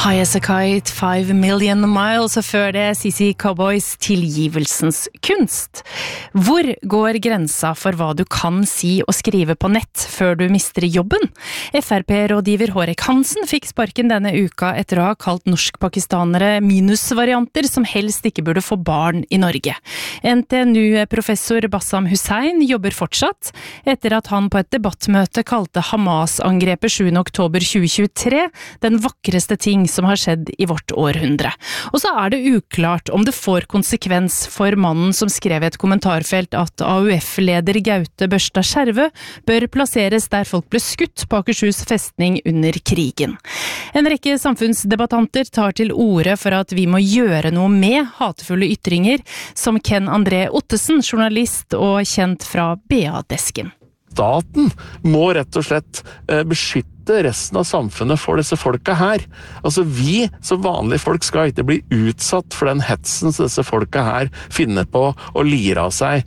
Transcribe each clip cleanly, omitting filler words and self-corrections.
High as a kite, 5 million miles, og før det CC Cowboys tilgivelsens kunst. Hvor går grensa for hva du kan si og skrive på nett før du mister jobben? FRP-rådgiver Hårek Hansen fikk sparken denne uka etter å ha kalt norsk-pakistanere minusvarianter som helst ikke burde få barn i Norge. NTNU-professor Bassam Hussein jobber fortsatt, etter at han på et debattmøte kalte Hamas-angrepet 7. oktober 2023 den vakreste ting som har skjedd i vårt århundre. Og så det uklart om det får konsekvens for mannen som skrev i et kommentarfelt at AUF-leder Gaute Børstad Skjervø bør plasseres der folk ble skutt på Akershus festning under krigen. En rekke samfunnsdebattanter tar til orde for at vi må gjøre noe med hatefulle ytringer, som Ken André Ottesen, journalist og kjent fra BA-desken. Staten må rett og slett beskytte resten av samfunnet for disse folka her. Altså vi som vanlige folk skal ikke bli utsatt for den hetsen som disse folka her finner på og lir av seg.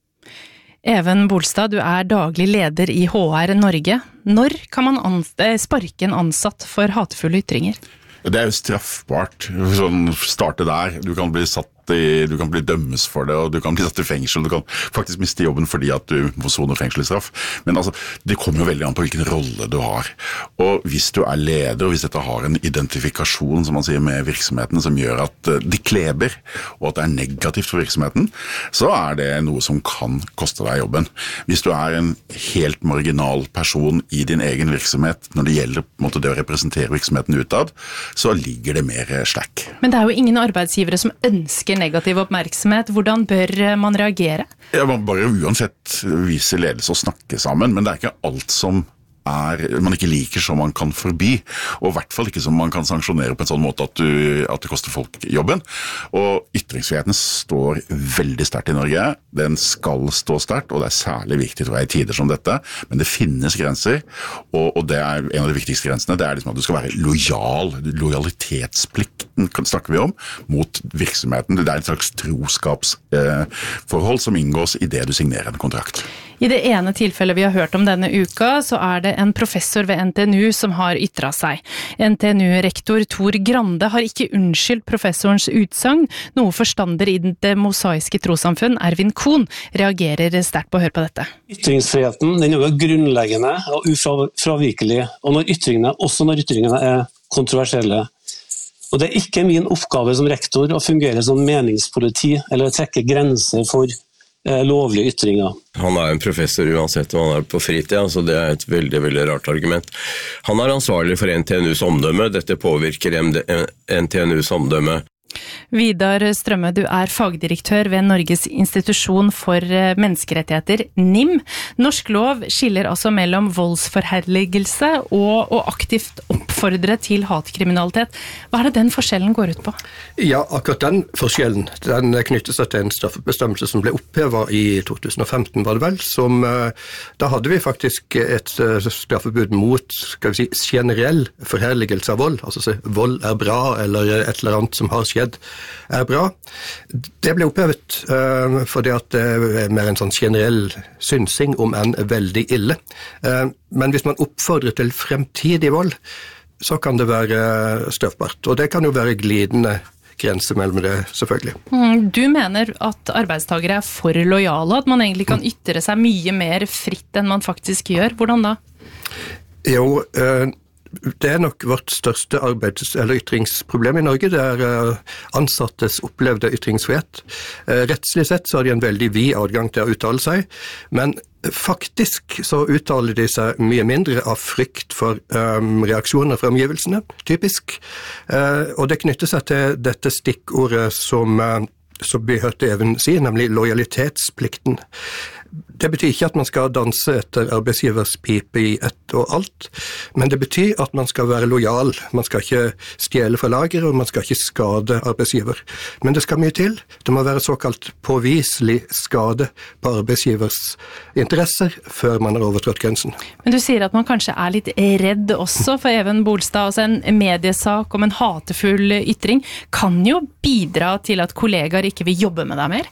Even Bolstad, du daglig leder i HR Norge. Når kan man sparke en ansatt for hatefulle ytringer? Det jo straffbart. Sånn, starte der. Du kan bli dømmes for det, og du kan bli satt i fengsel, du kan faktisk miste jobben fordi at du må sone fengselsstraff. Men altså, det kommer jo veldig an på hvilken rolle du har. Og hvis du leder, og hvis dette har en identifikasjon, som man sier, med virksomheten, som gjør at de kleber, og at det negativt for virksomheten, så det noe som kan koste deg jobben. Hvis du en helt marginal person i din egen virksomhet, når det gjelder på en måte, det å representere virksomheten utad, så ligger det mer slakk. Men det jo ingen arbeidsgivere som ønsker negativ oppmerksomhet. Hvordan bør man reagere? Ja, man bare uansett vise ledelse og snakke sammen, men det ikke alt som man ikke liker som man kan forby, og i hvert fall ikke som man kan sanksjonere på en sånn måte at det koster folk jobben. Og ytringsfriheten står veldig sterkt i Norge. Den skal stå sterkt, og det særlig viktig tror jeg i tider som dette, men det finnes grenser, og det en av de viktigste grensene, det liksom at du skal være lojal. Lojalitetsplikten snakker vi om, mot virksomheten. Det et slags troskapsforhold som inngås i det du signerer en kontrakt. I det ene tilfellet vi har hørt om denne uka, så det en professor ved NTNU som har ytret seg. NTNU-rektor Tor Grande har ikke unnskyldt professorens utsagn, noe forstander i det mosaiske trossamfunn, Ervin Kohn, reagerer sterkt på å høre på dette. Ytringsfriheten, den jo grunnleggende og ufravikelig, og også når ytringene kontroversielle. Og det ikke min oppgave som rektor å fungere som meningspoliti eller å trekke grenser for lovlige ytringer. Han en professor uansett om han på fritid, så det et veldig, veldig rart argument. Han ansvarlig for NTNUs omdømme. Dette påvirker NTNUs omdømme. Vidar Strømme, du fagdirektør ved Norges institusjon for menneskerettigheter, NIM. Norsk lov skiller altså mellom voldsforherligelse og å aktivt oppfordre til hatkriminalitet. Hva det den forskjellen går ut på? Ja, akkurat den forskjellen, den knytter seg til en straffebestemmelse som ble opphevet i 2015, var det vel, som da hadde vi faktisk et straffebud mot, skal vi si, generell forherligelse av vold, altså vold bra, eller et eller annet som har skjedd bra. Det ble opphevet fordi at det mer en sånn generell synsing om en veldig ille. Men hvis man oppfordrer til fremtidig vold, så kan det være straffbart. Og det kan jo være glidende grense mellom det, selvfølgelig. Du mener at arbeidstagere for lojale, at man egentlig kan ytre seg mye mer fritt enn man faktisk gjør. Hvordan da? Jo, det nok vårt største eller ytringsproblem i Norge, det ansattes opplevde ytringsfrihet. Rettslig sett så har de en veldig vid adgang til å uttale seg, men faktisk så uttaler de seg mye mindre av frykt for reaksjoner fra omgivelsene, typisk. Og det knytter seg til dette stikkordet som vi hørte Even si, nemlig lojalitetsplikten. Det betyr ikke at man skal danse etter arbeidsgivers pipe i ett og alt, men det betyr at man skal være lojal. Man skal ikke stjele fra lager, og man skal ikke skade arbeidsgiver. Men det skal mye til. Det må være såkalt påviselig skade på arbeidsgivers interesser før man har overtrådt grensen. Men du sier at man kanskje litt redd også for Even Bolstad. Altså en mediesak om en hatefull ytring kan jo bidra til at kollegaer ikke vil jobbe med deg mer.